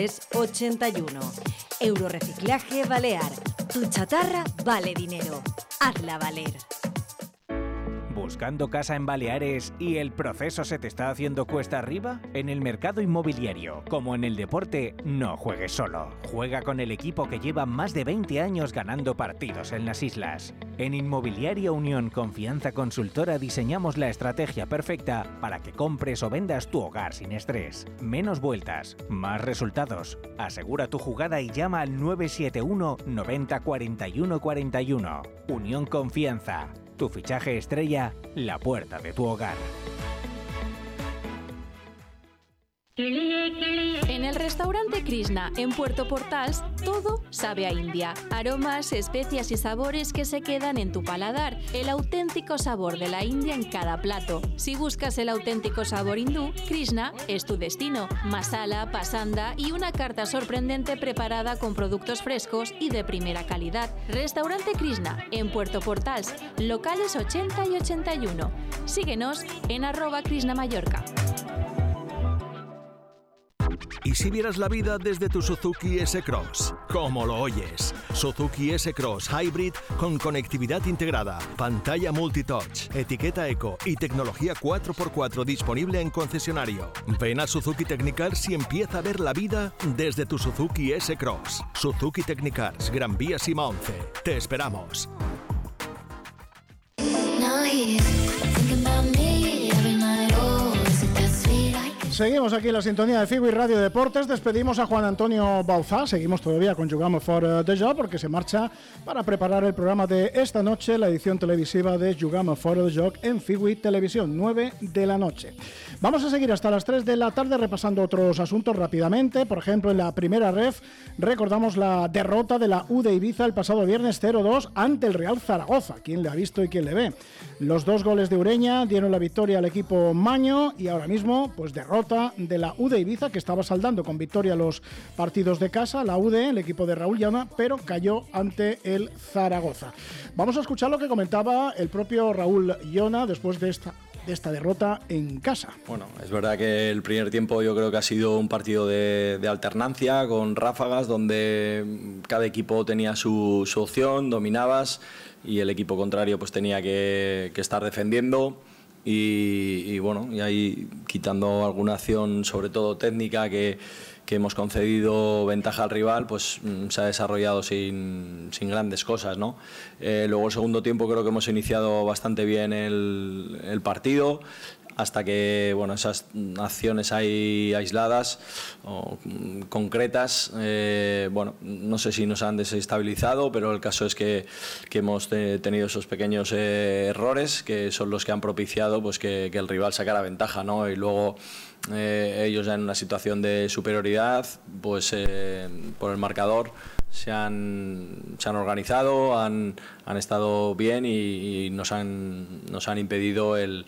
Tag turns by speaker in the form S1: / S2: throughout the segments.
S1: 83 81. Euroreciclaje Balear. Tu chatarra vale dinero. Hazla valer.
S2: ¿Buscando casa en Baleares y el proceso se te está haciendo cuesta arriba? En el mercado inmobiliario, como en el deporte, no juegues solo. Juega con el equipo que lleva más de 20 años ganando partidos en las islas. En Inmobiliaria Unión Confianza Consultora diseñamos la estrategia perfecta para que compres o vendas tu hogar sin estrés. Menos vueltas, más resultados. Asegura tu jugada y llama al 971 90 41 41. Unión Confianza. Tu fichaje estrella, la puerta de tu hogar.
S3: En el restaurante Krishna, en Puerto Portals, todo sabe a India. Aromas, especias y sabores que se quedan en tu paladar. El auténtico sabor de la India en cada plato. Si buscas el auténtico sabor hindú, Krishna es tu destino. Masala, pasanda y una carta sorprendente preparada con productos frescos y de primera calidad. Restaurante Krishna, en Puerto Portals, locales 80 y 81. Síguenos en @KrishnaMallorca.
S4: ¿Y si vieras la vida desde tu Suzuki S-Cross? ¿Cómo lo oyes? Suzuki S-Cross Hybrid con conectividad integrada, pantalla multitouch, etiqueta eco y tecnología 4x4 disponible en concesionario. Ven a Suzuki Technicars y empieza a ver la vida desde tu Suzuki S-Cross. Suzuki Technicars, Gran Vía Sima 11. Te esperamos.
S5: Seguimos aquí en la sintonía de Fibui Radio Deportes. Despedimos a Juan Antonio Bauzá. Seguimos todavía con Jugamos for the Job porque se marcha para preparar el programa de esta noche, la edición televisiva de Jugamos for the Job en Fibui Televisión, 9 de la noche. Vamos a seguir hasta las 3 de la tarde repasando otros asuntos rápidamente. Por ejemplo, en la primera ref recordamos la derrota de la U de Ibiza el pasado viernes 0-2 ante el Real Zaragoza. ¿Quién le ha visto y quién le ve? Los 2 goles de Ureña dieron la victoria al equipo maño y ahora mismo pues derrota de la U de Ibiza, que estaba saldando con victoria los partidos de casa, la UD, el equipo de Raúl Llona, pero cayó ante el Zaragoza. Vamos a escuchar lo que comentaba el propio Raúl Llona después de esta derrota en casa.
S6: Bueno, es verdad que el primer tiempo yo creo que ha sido un partido de alternancia, con ráfagas, donde cada equipo tenía su opción, dominabas, y el equipo contrario pues tenía que estar defendiendo. Y bueno, y ahí quitando alguna acción, sobre todo técnica, que hemos concedido ventaja al rival, pues se ha desarrollado sin grandes cosas, ¿no? Luego el segundo tiempo creo que hemos iniciado bastante bien el partido, hasta que, bueno, esas acciones ahí aisladas o concretas, bueno, no sé si nos han desestabilizado, pero el caso es que hemos tenido esos pequeños errores que son los que han propiciado pues que el rival sacara ventaja, ¿no? Y luego ellos ya en una situación de superioridad, pues por el marcador se han organizado, han estado bien y nos han impedido el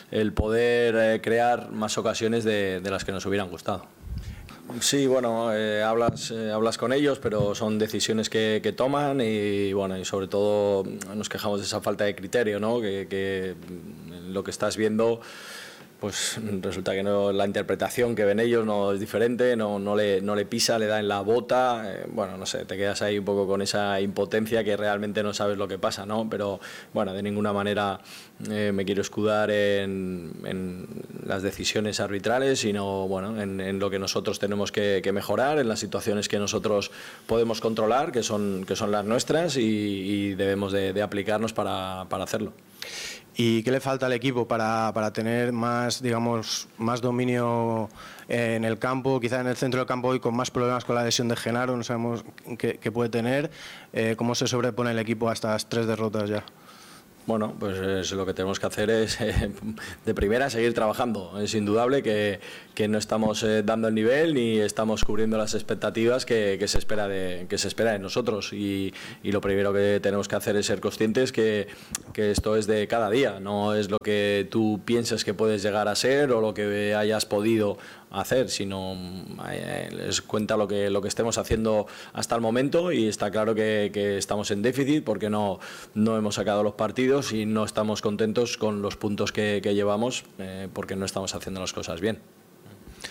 S6: poder crear más ocasiones de las que nos hubieran gustado. Sí, bueno, hablas con ellos, pero son decisiones que toman y bueno, y sobre todo nos quejamos de esa falta de criterio, ¿no? Que lo que estás viendo, pues resulta que no, la interpretación que ven ellos no es diferente, no le pisa, le da en la bota, bueno, no sé, te quedas ahí un poco con esa impotencia que realmente no sabes lo que pasa, ¿no? Pero bueno, de ninguna manera me quiero escudar en las decisiones arbitrales, sino bueno, en lo que nosotros tenemos que mejorar, en las situaciones que nosotros podemos controlar, que son las nuestras, y debemos de aplicarnos para hacerlo.
S7: ¿Y qué le falta al equipo para tener más, digamos, más dominio en el campo, quizá en el centro del campo, y con más problemas con la lesión de Genaro? No sabemos qué puede tener. ¿Cómo se sobrepone el equipo a estas 3 derrotas ya?
S6: Bueno, pues lo que tenemos que hacer es de primera seguir trabajando. Es indudable que no estamos dando el nivel ni estamos cubriendo las expectativas que se espera de nosotros, y lo primero que tenemos que hacer es ser conscientes que esto es de cada día, no es lo que tú piensas que puedes llegar a ser o lo que hayas podido hacer, sino les cuenta lo que estemos haciendo hasta el momento, y está claro que estamos en déficit porque no hemos sacado los partidos y no estamos contentos con los puntos que llevamos porque no estamos haciendo las cosas bien.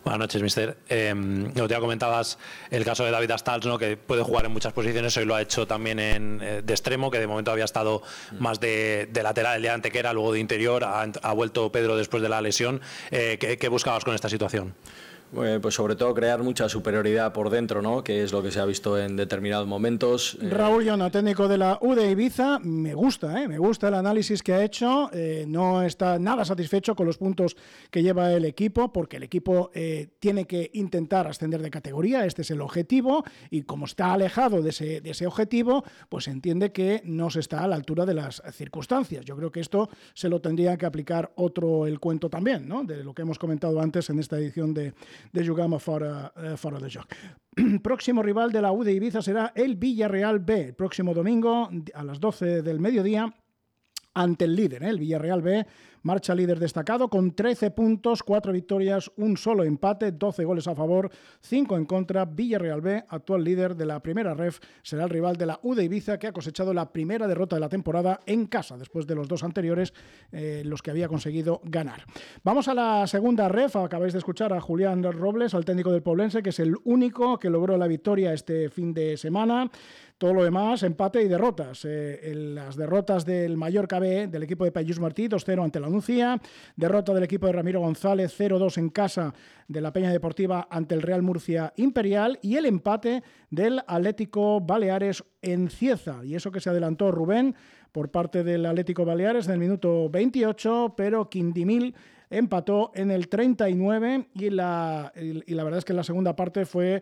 S8: Buenas noches, mister. Ya comentabas el caso de David Astals, ¿no? Que puede jugar en muchas posiciones. Hoy lo ha hecho también de extremo, que de momento había estado más de lateral el día de Antequera, luego de interior. Ha vuelto Pedro después de la lesión. ¿Qué buscabas con esta situación?
S6: Pues sobre todo crear mucha superioridad por dentro, ¿no? Que es lo que se ha visto en determinados momentos.
S5: Raúl Llona, técnico de la U de Ibiza, me gusta el análisis que ha hecho. No está nada satisfecho con los puntos que lleva el equipo, porque el equipo tiene que intentar ascender de categoría. Este es el objetivo, y como está alejado de ese objetivo, pues entiende que no se está a la altura de las circunstancias. Yo creo que esto se lo tendría que aplicar el cuento también, ¿no? De lo que hemos comentado antes en esta edición de Jugamos Fora de Joc. Próximo rival de la U de Ibiza será el Villarreal B, el próximo domingo a las 12 del mediodía, ante el líder, el Villarreal B. Marcha líder destacado con 13 puntos, 4 victorias, un solo empate, 12 goles a favor, 5 en contra. Villarreal B, actual líder de la primera ref, será el rival de la U de Ibiza, que ha cosechado la primera derrota de la temporada en casa, después de los 2 anteriores, los que había conseguido ganar. Vamos a la segunda ref. Acabáis de escuchar a Julián Robles, al técnico del Poblense, que es el único que logró la victoria este fin de semana. Todo lo demás, empate y derrotas. Las derrotas del Mallorca B, del equipo de Payús Martí, 2-0 ante la Nucía. Derrota del equipo de Ramiro González, 0-2 en casa de la Peña Deportiva ante el Real Murcia Imperial. Y el empate del Atlético Baleares en Cieza. Y eso que se adelantó Rubén por parte del Atlético Baleares en el minuto 28, pero Quindimil empató en el 39 y la verdad es que la segunda parte fue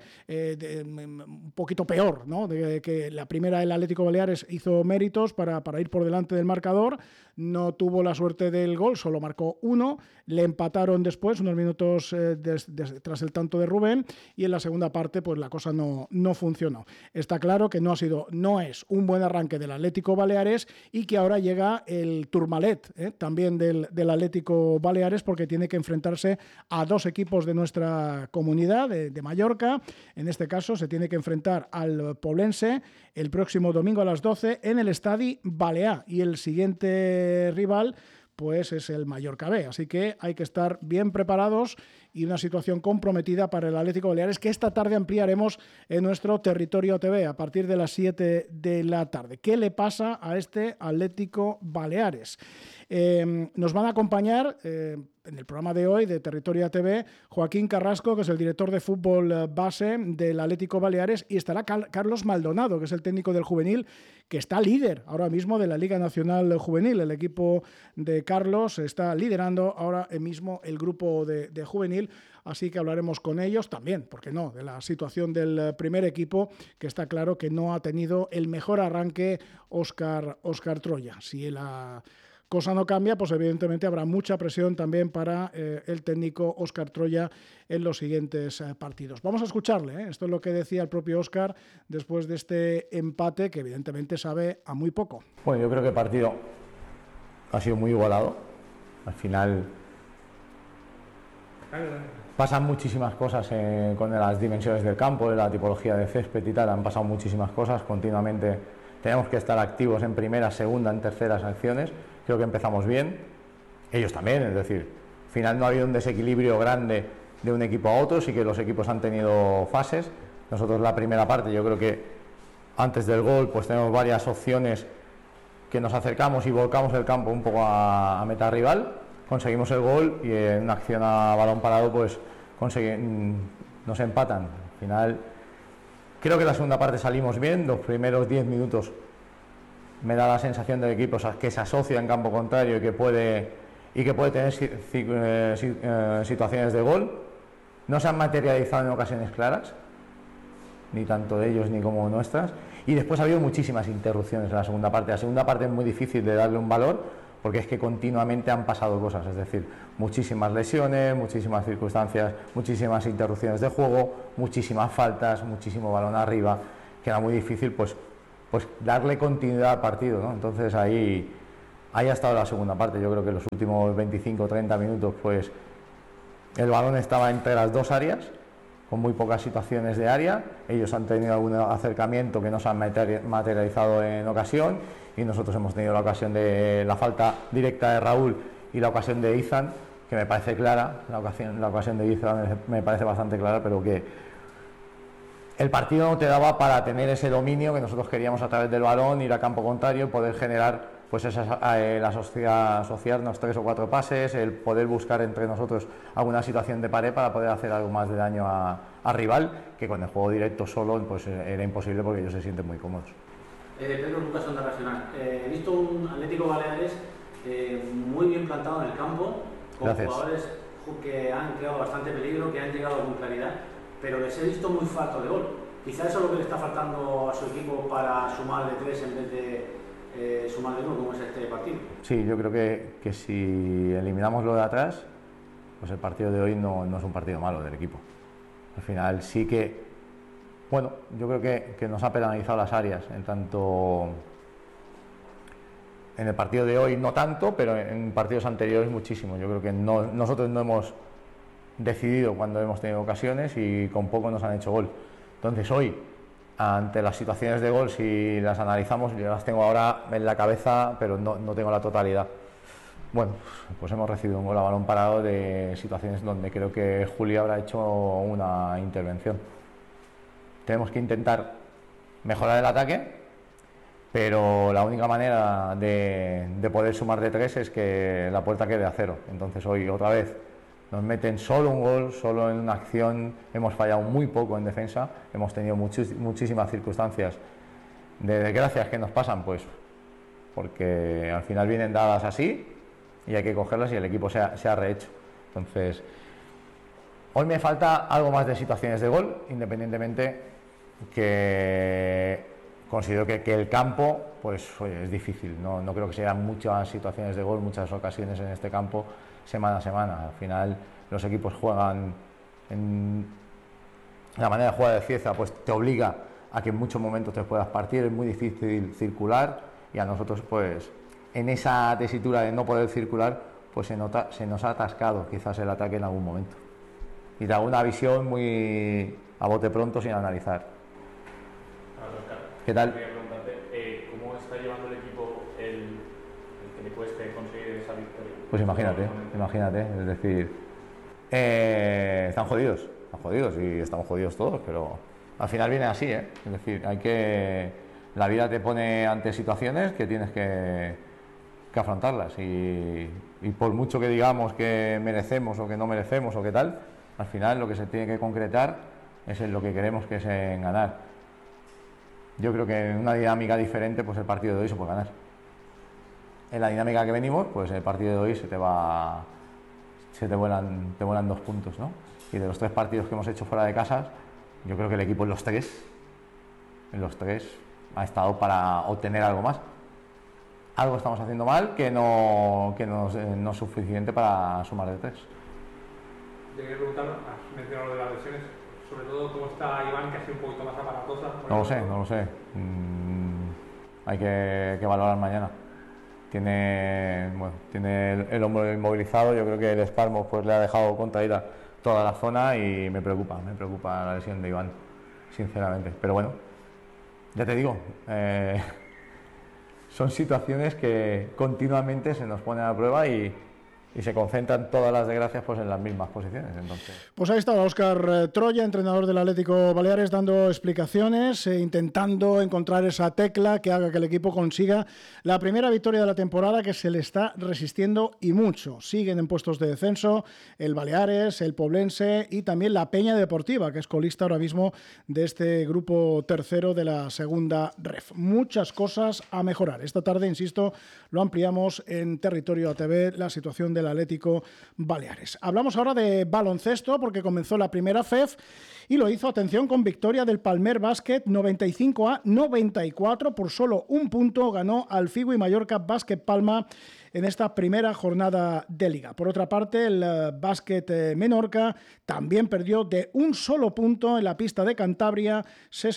S5: un poquito peor, ¿no? De que la primera, el Atlético Baleares hizo méritos para ir por delante del marcador, no tuvo la suerte del gol, solo marcó 1, le empataron después, unos minutos tras el tanto de Rubén, y en la segunda parte pues la cosa no funcionó. Está claro que no es un buen arranque del Atlético Baleares, y que ahora llega el Tourmalet, también del Atlético Baleares, porque tiene que enfrentarse a 2 equipos de nuestra comunidad, de Mallorca. En este caso se tiene que enfrentar al Poblense el próximo domingo a las 12 en el Estadi Balear, y el siguiente rival pues es el Mallorca B, así que hay que estar bien preparados, y una situación comprometida para el Atlético Baleares, que esta tarde ampliaremos en nuestro Territorio TV a partir de las 7 de la tarde. ¿Qué le pasa a este Atlético Baleares? Nos van a acompañar en el programa de hoy de Territorio TV Joaquín Carrasco, que es el director de fútbol base del Atlético Baleares, y estará Carlos Maldonado, que es el técnico del juvenil, que está líder ahora mismo de la Liga Nacional Juvenil. El equipo de Carlos está liderando ahora mismo el grupo de juvenil, así que hablaremos con ellos también, ¿por qué no?, de la situación del primer equipo, que está claro que no ha tenido el mejor arranque Óscar Troya. Si la cosa no cambia, pues evidentemente habrá mucha presión también para el técnico Óscar Troya en los siguientes partidos. Vamos a escucharle, esto es lo que decía el propio Óscar después de este empate, que evidentemente sabe a muy poco.
S9: Bueno, yo creo que el partido ha sido muy igualado. Al final pasan muchísimas cosas con las dimensiones del campo, de la tipología de césped y tal. Han pasado muchísimas cosas continuamente. Tenemos que estar activos en primera, segunda, en terceras acciones. Creo que empezamos bien, ellos también, es decir, al final no ha habido un desequilibrio grande de un equipo a otro, sí que los equipos han tenido fases. Nosotros la primera parte, yo creo que antes del gol pues tenemos varias opciones que nos acercamos y volcamos el campo un poco a meta rival, conseguimos el gol y en una acción a balón parado pues nos empatan. Al final creo que la segunda parte salimos bien, los primeros 10 minutos me da la sensación del equipo que se asocia en campo contrario y que puede tener situaciones de gol. No se han materializado en ocasiones claras, ni tanto de ellos ni como nuestras, y después ha habido muchísimas interrupciones en la segunda parte. La segunda parte es muy difícil de darle un valor, porque es que continuamente han pasado cosas, es decir, muchísimas lesiones, muchísimas circunstancias, muchísimas interrupciones de juego, muchísimas faltas, muchísimo balón arriba, que era muy difícil pues darle continuidad al partido, ¿no? Entonces ahí ha estado la segunda parte. Yo creo que los últimos 25 o 30 minutos pues el balón estaba entre las 2 áreas, con muy pocas situaciones de área. Ellos han tenido algún acercamiento que no se han materializado en ocasión, y nosotros hemos tenido la ocasión de la falta directa de Raúl y la ocasión de Izan, que que me parece clara, la ocasión de Guiza me parece bastante clara, pero que el partido no te daba para tener ese dominio que nosotros queríamos a través del balón, ir a campo contrario, poder generar pues asociarnos 3 o 4 pases, el poder buscar entre nosotros alguna situación de pared para poder hacer algo más de daño a rival, que con el juego directo solo pues era imposible porque ellos se sienten muy cómodos.
S10: Pedro Lucas, Onda Regional. He visto un Atlético Baleares muy bien plantado en el campo, con
S9: Gracias.
S10: Jugadores que han creado bastante peligro, que han llegado con claridad, pero les he visto muy falto de gol. Quizás eso es lo que le está faltando a su equipo para sumar de 3 en vez de sumar de 1, como es este partido.
S9: Sí, yo creo que si eliminamos lo de atrás, pues el partido de hoy no es un partido malo del equipo. Al final sí que, bueno, yo creo que nos ha penalizado las áreas, en tanto en el partido de hoy no tanto, pero en partidos anteriores muchísimo. Yo creo que nosotros no hemos decidido cuando hemos tenido ocasiones y con poco nos han hecho gol. Entonces hoy, ante las situaciones de gol, si las analizamos, yo las tengo ahora en la cabeza, pero no tengo la totalidad. Bueno, pues hemos recibido un gol a balón parado de situaciones donde creo que Juli habrá hecho una intervención. Tenemos que intentar mejorar el ataque, pero la única manera de poder sumar de 3 es que la puerta quede a 0. Entonces hoy otra vez nos meten solo un gol, solo en una acción, hemos fallado muy poco en defensa, hemos tenido muchísimas circunstancias de desgracias que nos pasan, pues porque al final vienen dadas así y hay que cogerlas y el equipo se ha rehecho. Entonces hoy me falta algo más de situaciones de gol, independientemente que considero que el campo pues oye, es difícil, no creo que sean muchas situaciones de gol, muchas ocasiones en este campo semana a semana. Al final los equipos juegan la manera de jugar de Cieza pues te obliga a que en muchos momentos te puedas partir, es muy difícil circular y a nosotros pues en esa tesitura de no poder circular pues se nos ha atascado quizás el ataque en algún momento y da una visión muy a bote pronto sin analizar. ¿Qué tal?
S11: Quería preguntarte, ¿cómo está llevando el equipo el que le cueste conseguir esa victoria?
S9: Pues imagínate, es decir, están jodidos y estamos jodidos todos, pero al final viene así, es decir, la vida te pone ante situaciones que tienes que afrontarlas y por mucho que digamos que merecemos o que no merecemos o que tal, al final lo que se tiene que concretar es en lo que queremos, que es en ganar. Yo creo que en una dinámica diferente pues el partido de hoy se puede ganar. En la dinámica que venimos, pues el partido de hoy se te vuelan 2 puntos, ¿no? Y de los 3 partidos que hemos hecho fuera de casa, yo creo que el equipo en los tres ha estado para obtener algo más. Algo estamos haciendo mal que no es suficiente para sumar de 3.
S11: Yo quería preguntar, has mencionado lo de las lesiones, sobre todo cómo está Iván, que ha sido un poquito más aparatosa.
S9: No lo sé. Hay que valorar mañana. Tiene el hombro inmovilizado, yo creo que el espasmo pues le ha dejado contraída toda la zona y me preocupa la lesión de Iván, sinceramente. Pero bueno, ya te digo, son situaciones que continuamente se nos ponen a prueba y se concentran todas las desgracias pues en las mismas posiciones. Entonces.
S5: Pues ahí estaba Óscar Troya, entrenador del Atlético Baleares, dando explicaciones, intentando encontrar esa tecla que haga que el equipo consiga la primera victoria de la temporada, que se le está resistiendo y mucho. Siguen en puestos de descenso el Baleares, el Poblense y también la Peña Deportiva, que es colista ahora mismo de este grupo tercero de la segunda ref. Muchas cosas a mejorar. Esta tarde, insisto, lo ampliamos en Territorio ATV, la situación del Atlético Baleares. Hablamos ahora de baloncesto porque comenzó la primera FEF y lo hizo, atención, con victoria del Palmer Basket 95-94 por solo un punto. Ganó al Figui Mallorca Basket Palma en esta primera jornada de liga. Por otra parte, el Basket Menorca también perdió de un solo punto en la pista de Cantabria,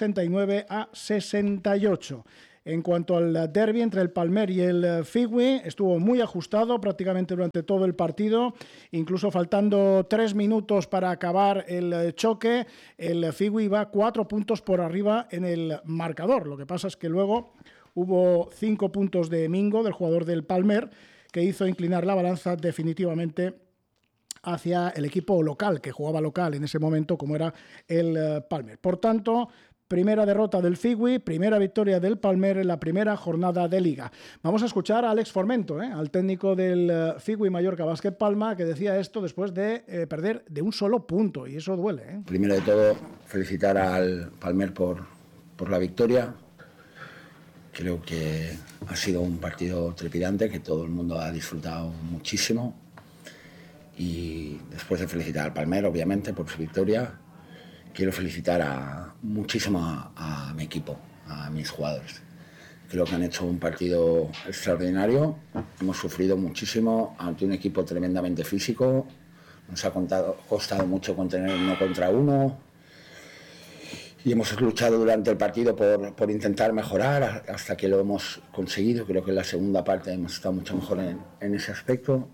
S5: 69-68. En cuanto al derbi entre el Palmer y el Figui, estuvo muy ajustado prácticamente durante todo el partido, incluso faltando 3 minutos para acabar el choque, el Figui iba 4 puntos por arriba en el marcador. Lo que pasa es que luego hubo 5 puntos de Mingo, del jugador del Palmer, que hizo inclinar la balanza definitivamente hacia el equipo local, que jugaba local en ese momento, como era el Palmer. Por tanto, primera derrota del Figui, primera victoria del Palmer en la primera jornada de Liga. Vamos a escuchar a Alex Formento, al técnico del Figui Mallorca Básquet Palma, que decía esto después de perder de un solo punto, y eso duele.
S12: Primero de todo, felicitar al Palmer por la victoria. Creo que ha sido un partido trepidante, que todo el mundo ha disfrutado muchísimo. Y después de felicitar al Palmer, obviamente, por su victoria, quiero felicitar muchísimo a mi equipo, a mis jugadores. Creo que han hecho un partido extraordinario. Hemos sufrido muchísimo ante un equipo tremendamente físico. Nos ha costado mucho contener 1 contra 1. Y hemos luchado durante el partido por intentar mejorar hasta que lo hemos conseguido. Creo que en la segunda parte hemos estado mucho mejor en ese aspecto.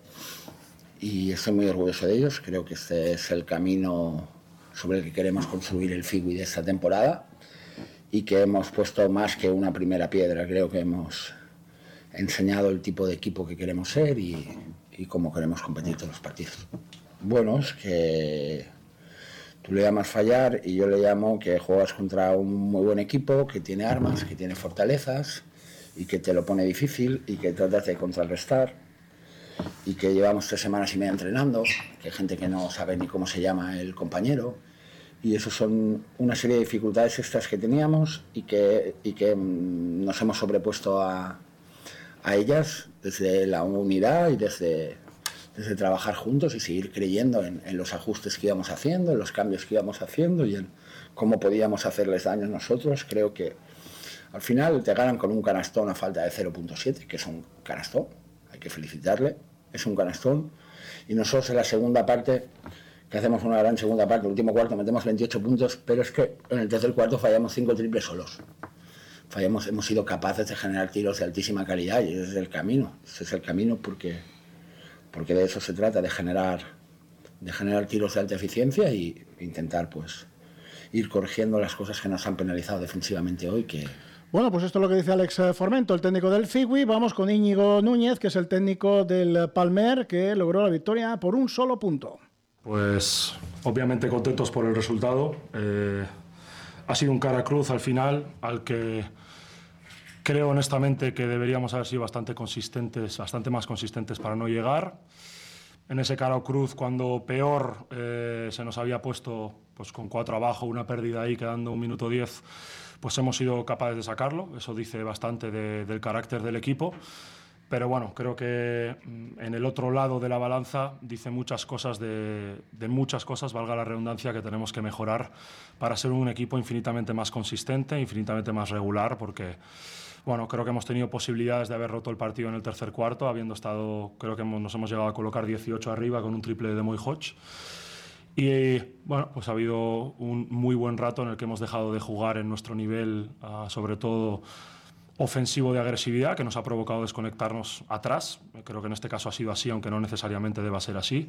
S12: Y estoy muy orgulloso de ellos. Creo que este es el camino sobre el que queremos construir el Figui de esta temporada y que hemos puesto más que una primera piedra. Creo que hemos enseñado el tipo de equipo que queremos ser y cómo queremos competir todos los partidos. Bueno, es que tú le llamas fallar y yo le llamo que juegas contra un muy buen equipo, que tiene armas, que tiene fortalezas y que te lo pone difícil y que tratas de contrarrestar. Y que llevamos 3 semanas y media entrenando, que hay gente que no sabe ni cómo se llama el compañero, y eso son una serie de dificultades extras que teníamos y que nos hemos sobrepuesto a ellas desde la unidad y desde trabajar juntos y seguir creyendo en los ajustes que íbamos haciendo, en los cambios que íbamos haciendo y en cómo podíamos hacerles daño nosotros. Creo que al final te ganan con un canastón a falta de 0.7, que es un canastón. Hay que felicitarle, es un canastón. Y nosotros en la segunda parte, que hacemos una gran segunda parte, el último cuarto metemos 28 puntos, pero es que en el tercer cuarto fallamos 5 triples solos. Hemos sido capaces de generar tiros de altísima calidad y ese es el camino. Ese es el camino porque de eso se trata, de generar tiros de alta eficiencia e intentar pues ir corrigiendo las cosas que nos han penalizado defensivamente hoy, que...
S5: Bueno, pues esto es lo que dice Alex Formento, el técnico del Figui. Vamos con Íñigo Núñez, que es el técnico del Palmer, que logró la victoria por un solo punto.
S13: Pues obviamente contentos por el resultado. Ha sido un cara cruz al final, al que creo honestamente que deberíamos haber sido bastante más consistentes para no llegar. En ese cara cruz, cuando peor se nos había puesto pues con 4 abajo, una pérdida ahí, quedando 1 minuto 10, pues hemos sido capaces de sacarlo. Eso dice bastante del carácter del equipo. Pero bueno, creo que en el otro lado de la balanza dice muchas cosas de muchas cosas, valga la redundancia, que tenemos que mejorar para ser un equipo infinitamente más consistente, infinitamente más regular, porque bueno, creo que hemos tenido posibilidades de haber roto el partido en el tercer cuarto, habiendo estado, creo que nos hemos llegado a colocar 18 arriba con un triple de Moy Hodge. Y bueno, pues ha habido un muy buen rato en el que hemos dejado de jugar en nuestro nivel, sobre todo ofensivo de agresividad, que nos ha provocado desconectarnos atrás. Creo que en este caso ha sido así, aunque no necesariamente deba ser así.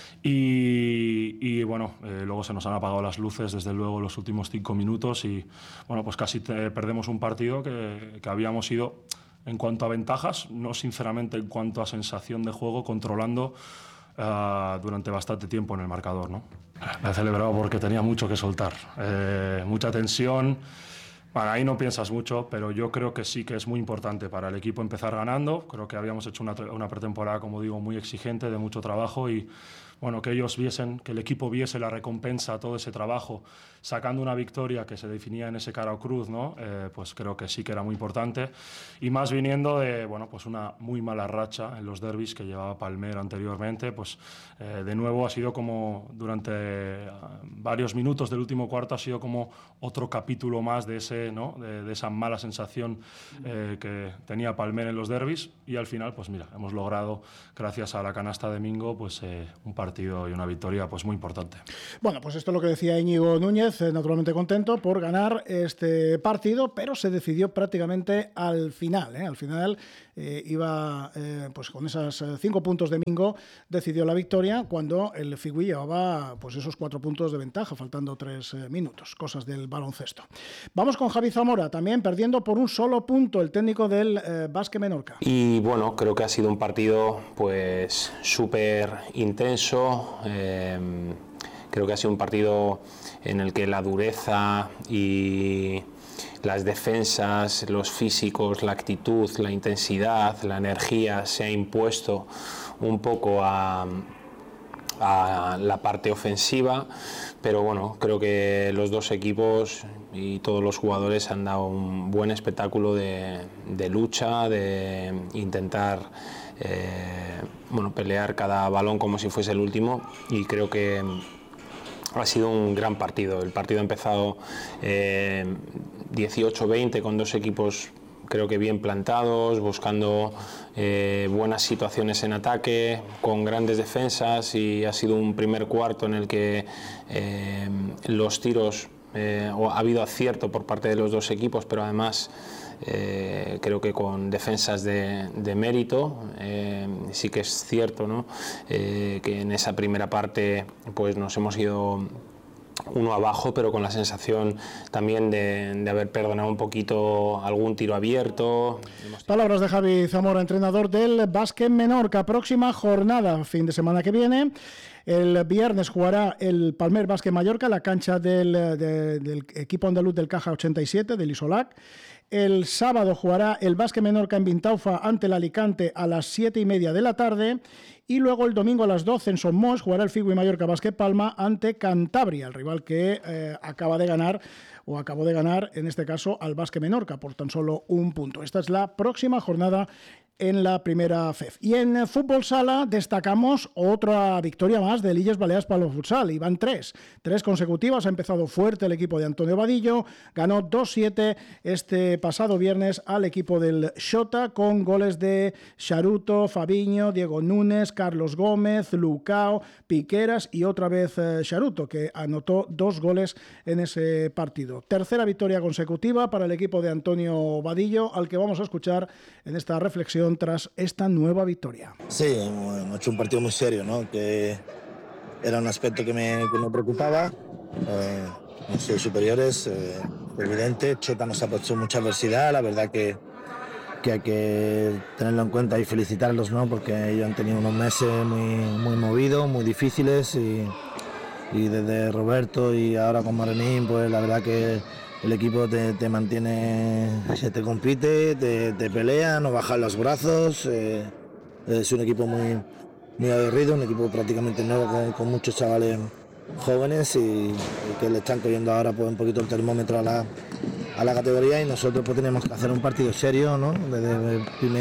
S13: Y bueno, luego se nos han apagado las luces, desde luego, los últimos 5 minutos y bueno, pues casi perdemos un partido que habíamos ido, en cuanto a ventajas, no sinceramente en cuanto a sensación de juego, controlando durante bastante tiempo en el marcador, ¿no? La he celebrado porque tenía mucho que soltar, mucha tensión. Bueno, ahí no piensas mucho, pero yo creo que sí que es muy importante para el equipo empezar ganando. Creo que habíamos hecho una pretemporada, como digo, muy exigente, de mucho trabajo y bueno, que ellos viesen, que el equipo viese la recompensa a todo ese trabajo, sacando una victoria que se definía en ese cara o cruz, ¿no? Pues creo que sí que era muy importante. Y más viniendo de, bueno, pues una muy mala racha en los derbis que llevaba Palmer anteriormente, pues de nuevo ha sido como, durante varios minutos del último cuarto, ha sido como otro capítulo más de ese, ¿no? de esa mala sensación que tenía Palmer en los derbis y al final, pues mira, hemos logrado, gracias a la canasta de Mingo, pues un partido y una victoria pues muy importante. Bueno, pues esto es lo que decía Íñigo Núñez, naturalmente contento por ganar este partido, pero se decidió prácticamente al final. Al final iba pues con esos 5 puntos de Mingo, decidió la victoria cuando el Figui llevaba pues esos 4 puntos de ventaja, faltando 3 minutos, cosas del baloncesto. Vamos con Javi Zamora, también perdiendo por un solo punto, el técnico del Básquet Menorca.
S14: Y bueno, creo que ha sido un partido pues súper intenso, mucho. Creo que ha sido un partido en el que la dureza y las defensas, los físicos, la actitud, la intensidad, la energía se ha impuesto un poco a la parte ofensiva, pero bueno, creo que los dos equipos y todos los jugadores han dado un buen espectáculo de lucha, de intentar pelear cada balón como si fuese el último, y creo que ha sido un gran partido. El partido ha empezado 18-20 con dos equipos creo que bien plantados, buscando buenas situaciones en ataque, con grandes defensas, y ha sido un primer cuarto en el que los tiros, ha habido acierto por parte de los dos equipos, pero además creo que con defensas de mérito. Sí que es cierto, ¿no? Que en esa primera parte pues nos hemos ido uno abajo, pero con la sensación también de haber perdonado un poquito algún tiro abierto.
S5: Palabras de Javi Zamora, entrenador del Básquet Menorca. Próxima jornada, fin de semana que viene. El viernes jugará el Palmer Básquet Mallorca, la cancha del equipo andaluz del Caja 87, del Isolac. El sábado jugará el Básquet Menorca en Vintaufa ante el Alicante a las 7:30 de la tarde. Y luego el domingo a las 12 en Somos jugará el Figui Mallorca Básquet Palma ante Cantabria, el rival que acabó de ganar, en este caso, al Básquet Menorca por tan solo un punto. Esta es la próxima jornada en la primera FEF. Y en fútbol sala destacamos otra victoria más del Illes Balears Palo Futsal. Y van tres consecutivas. Ha empezado fuerte el equipo de Antonio Vadillo. Ganó 2-7 este pasado viernes al equipo del Xota, con goles de Charuto, Fabiño, Diego Núñez, Carlos Gómez, Lucao, Piqueras y otra vez Charuto, que anotó 2 goles en ese partido. Tercera victoria consecutiva para el equipo de Antonio Vadillo, al que vamos a escuchar en esta reflexión tras esta nueva victoria.
S15: Sí, hemos hecho un partido muy serio, ¿no? Que era un aspecto que me preocupaba. Hemos sido superiores, evidente. Chota nos ha puesto mucha adversidad. La verdad que hay que tenerlo en cuenta y felicitarlos, ¿no? Porque ellos han tenido unos meses muy movidos, muy difíciles, y desde Roberto y ahora con Morenín, pues la verdad que el equipo te mantiene, te compite, te pelea, no baja los brazos. Es un equipo muy aguerrido, un equipo prácticamente nuevo con muchos chavales jóvenes y que le están cogiendo ahora pues un poquito el termómetro a la categoría, y nosotros pues tenemos que hacer un partido serio, ¿no? Desde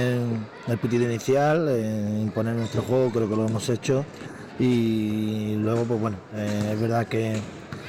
S15: el pitido inicial, imponer nuestro juego, creo que lo hemos hecho, y luego pues bueno, es verdad que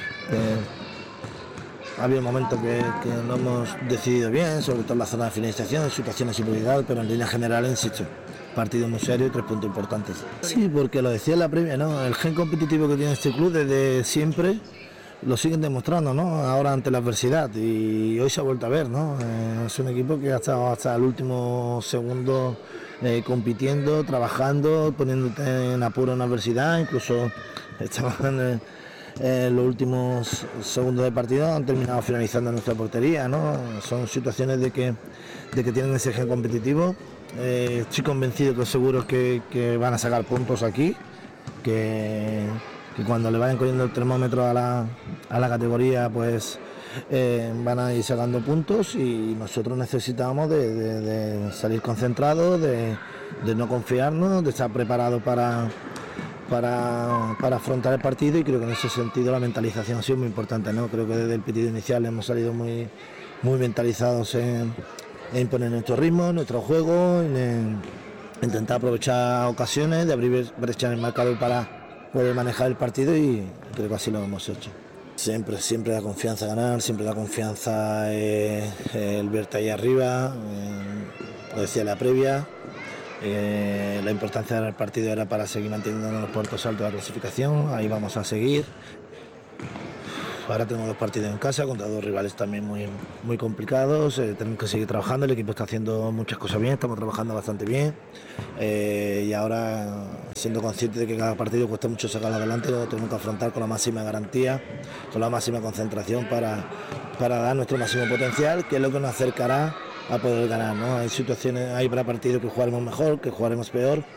S15: había un momento que no hemos decidido bien, sobre todo en la zona de finalización, situaciones de superioridad, pero en línea general, insisto, partido muy serio y 3 puntos importantes. Sí, porque lo decía en la previa, ¿no? El gen competitivo que tiene este club desde siempre lo siguen demostrando, ¿no? Ahora ante la adversidad, y hoy se ha vuelto a ver, ¿no? Es un equipo que ha estado hasta el último segundo compitiendo, trabajando, poniéndote en apuro en adversidad, incluso estaban los últimos segundos de partido han terminado finalizando en nuestra portería, ¿no? Son situaciones de que tienen ese gen competitivo. Estoy convencido que seguros que van a sacar puntos aquí, que cuando le vayan cogiendo el termómetro a la categoría, pues van a ir sacando puntos, y nosotros necesitamos de salir concentrados, de no confiarnos, de estar preparados para afrontar el partido, y creo que en ese sentido la mentalización ha sido muy importante, ¿no? Creo que desde el partido inicial hemos salido muy mentalizados en imponer nuestro ritmo, nuestro juego, en intentar aprovechar ocasiones, de abrir brecha en el marcador para poder manejar el partido, y creo que así lo hemos hecho. Siempre da confianza ganar, siempre da confianza el verte ahí arriba, lo decía en la previa. La importancia del partido era para seguir manteniendo en los puertos altos de la clasificación, ahí vamos a seguir. Ahora tenemos 2 partidos en casa contra 2 rivales también muy complicados, tenemos que seguir trabajando, el equipo está haciendo muchas cosas bien, estamos trabajando bastante bien, y ahora, siendo consciente de que cada partido cuesta mucho sacarlo adelante, lo tenemos que afrontar con la máxima garantía, con la máxima concentración para dar nuestro máximo potencial, que es lo que nos acercará a poder ganar, ¿no? Hay situaciones, hay para partidos que jugaremos mejor, que jugaremos peor,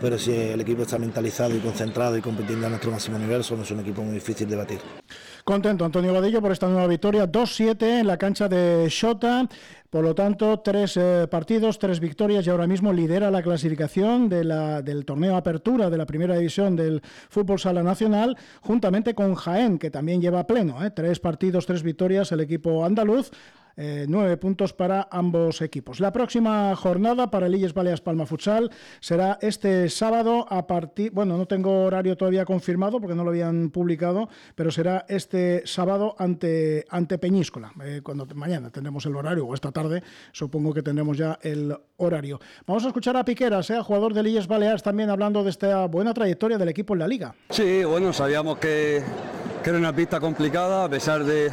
S15: pero si el equipo está mentalizado y concentrado y compitiendo a nuestro máximo nivel, somos un equipo muy difícil de batir.
S5: Contento Antonio Vadillo por esta nueva victoria, 2-7 en la cancha de Xota. Por lo tanto, 3 partidos, 3 victorias y ahora mismo lidera la clasificación del torneo Apertura de la Primera División del Fútbol Sala Nacional, juntamente con Jaén, que también lleva pleno, 3 partidos, 3 victorias el equipo andaluz. 9 puntos para ambos equipos. La próxima jornada para el Illes Balears Palma Futsal será este sábado a partir... Bueno, no tengo horario todavía confirmado porque no lo habían publicado, pero será este sábado ante Peñíscola. Mañana tendremos el horario, o esta tarde supongo que tendremos ya el horario. Vamos a escuchar a Piqueras, jugador del Illes Balears, también hablando de esta buena trayectoria del equipo en la Liga.
S16: Sí, bueno, sabíamos que era una pista complicada, a pesar de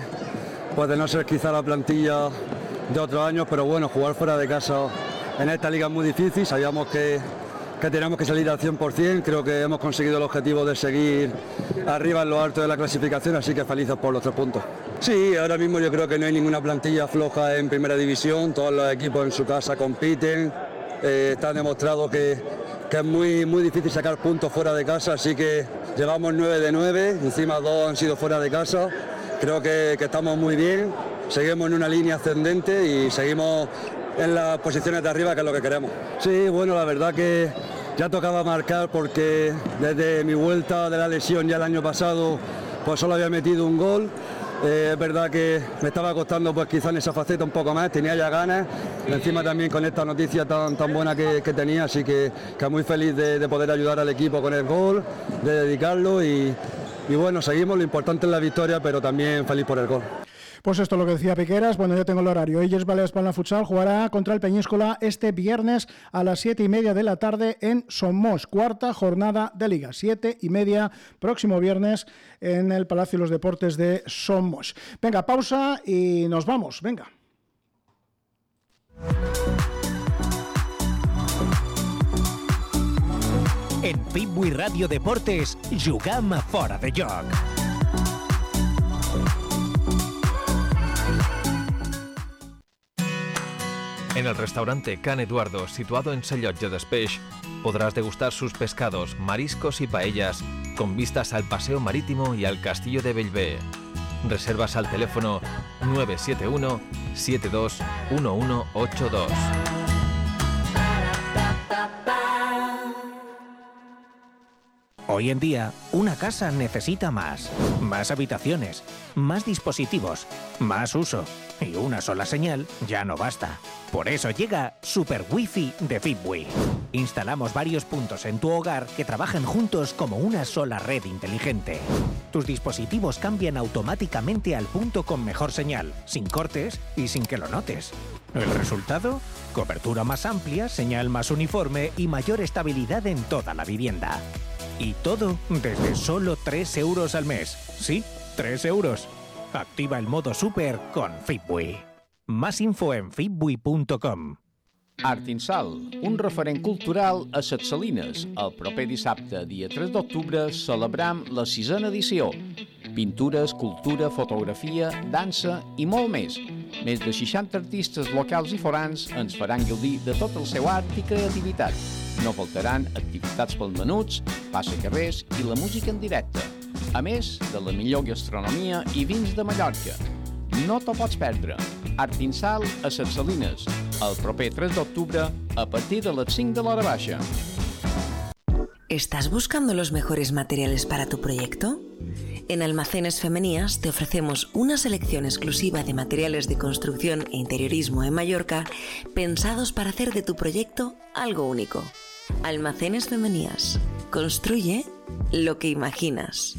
S16: no ser quizá la plantilla de otros años, pero bueno, jugar fuera de casa en esta liga es muy difícil. Sabíamos que teníamos que salir al 100%, creo que hemos conseguido el objetivo de seguir arriba en lo alto de la clasificación, así que felices por los 3 puntos. Sí, ahora mismo yo creo que no hay ninguna plantilla floja en primera división, todos los equipos en su casa compiten, está demostrado que es muy difícil sacar puntos fuera de casa, así que llevamos 9 de 9, encima 2 han sido fuera de casa. Creo que estamos muy bien, seguimos en una línea ascendente y seguimos en las posiciones de arriba, que es lo que queremos. Sí, bueno, la verdad que ya tocaba marcar porque desde mi vuelta de la lesión ya el año pasado pues solo había metido un gol. Es verdad que me estaba costando pues quizá en esa faceta un poco más, tenía ya ganas, encima también con esta noticia tan buena que tenía, así que muy feliz de poder ayudar al equipo con el gol, de dedicarlo y bueno, seguimos, lo importante es la victoria, pero también feliz por el gol.
S5: Pues esto es lo que decía Piqueras. Bueno, ya tengo el horario. Illes Balears Palma Futsal jugará contra el Peñíscola este viernes a las 7:30 de la tarde en Somos, 4ª jornada de Liga. 7:30 próximo viernes en el Palacio de los Deportes de Somos. Venga, pausa y nos vamos. Venga.
S2: En Fitbui Radio Deportes, jugam fora de joc.
S17: En el restaurante Can Eduardo, situado en Sallotge d'Espeix, podrás degustar sus pescados, mariscos y paellas con vistas al paseo marítimo y al castillo de Bellver. Reservas al teléfono 971 72 1182.
S2: Hoy en día, una casa necesita más habitaciones, más dispositivos, más uso. Y una sola señal ya no basta. Por eso llega Super Wi-Fi de Fitbui. Instalamos varios puntos en tu hogar que trabajan juntos como una sola red inteligente. Tus dispositivos cambian automáticamente al punto con mejor señal, sin cortes y sin que lo notes. ¿El resultado? Cobertura más amplia, señal más uniforme y mayor estabilidad en toda la vivienda. Y todo desde solo 3 euros al mes. Sí, 3 euros. Activa el modo Super con Fitbui. Más info en fitbui.com.
S18: Artinsal, un referent cultural a Ses Salines. El proper dissabte, dia 3 d'octubre, celebram la 6a edició. Pintura, escultura, fotografia, dansa i molt més. Més de 60 artistes locals i forans ens faran gaudir de tot el seu art i creativitat. No faltaran activitats pels menuts, passacarrers i la música en directe. A més de la millor gastronomia i vins de Mallorca. No t'ho pots perdre. Artinsal a Ses Salines, el proper 3 d'octubre a partir de les 5 de l'hora baixa.
S19: ¿Estás buscando los mejores materiales para tu proyecto? En Almacenes Femenías te ofrecemos una selección exclusiva de materiales de construcción e interiorismo en Mallorca pensados para hacer de tu proyecto algo único. Almacenes Femenías. Construye lo que imaginas.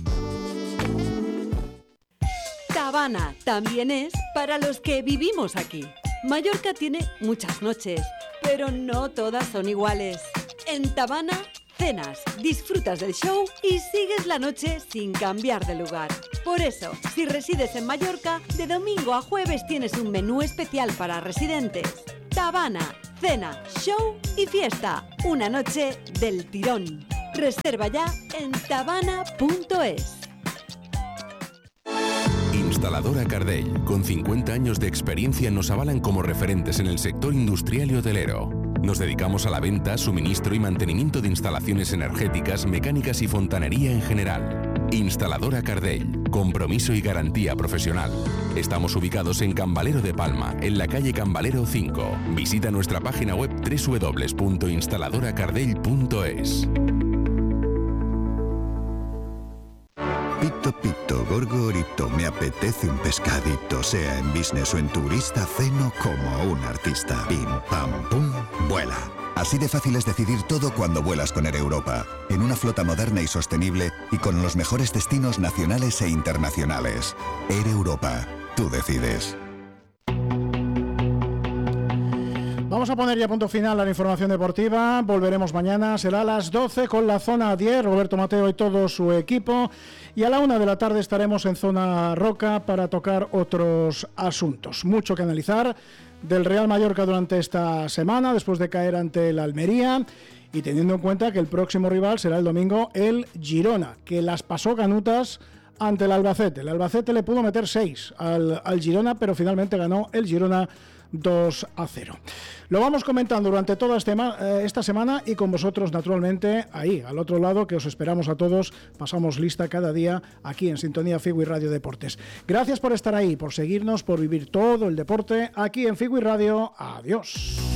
S1: Tabana también es para los que vivimos aquí. Mallorca tiene muchas noches, pero no todas son iguales. En Tabana cenas, disfrutas del show y sigues la noche sin cambiar de lugar. Por eso, si resides en Mallorca, de domingo a jueves tienes un menú especial para residentes. Tabana, cena, show y fiesta. Una noche del tirón. Reserva ya en tabana.es.
S20: Instaladora Cardell, con 50 años de experiencia, nos avalan como referentes en el sector industrial y hotelero. Nos dedicamos a la venta, suministro y mantenimiento de instalaciones energéticas, mecánicas y fontanería en general. Instaladora Cardell, compromiso y garantía profesional. Estamos ubicados en Cambalero de Palma, en la calle Cambalero 5. Visita nuestra página web www.instaladoracardell.es.
S21: Pito, pito, gorgorito, me apetece un pescadito, sea en business o en turista, ceno como un artista. Pim, pam, pum, vuela. Así de fácil es decidir todo cuando vuelas con Air Europa, en una flota moderna y sostenible y con los mejores destinos nacionales e internacionales. Air Europa, tú decides.
S5: Vamos a poner ya punto final a la información deportiva. Volveremos mañana, será a las 12 con la Zona 10, Roberto Mateo y todo su equipo. Y a la 1 de la tarde estaremos en Zona Roca para tocar otros asuntos. Mucho que analizar del Real Mallorca durante esta semana, después de caer ante el Almería. Y teniendo en cuenta que el próximo rival será el domingo el Girona, que las pasó canutas ante el Albacete. El Albacete le pudo meter 6 al Girona, pero finalmente ganó el Girona 2-0. Lo vamos comentando durante toda esta semana y con vosotros naturalmente ahí, al otro lado, que os esperamos a todos. Pasamos lista cada día aquí en Sintonía Figui Radio Deportes. Gracias por estar ahí, por seguirnos, por vivir todo el deporte aquí en Figui Radio. Adiós.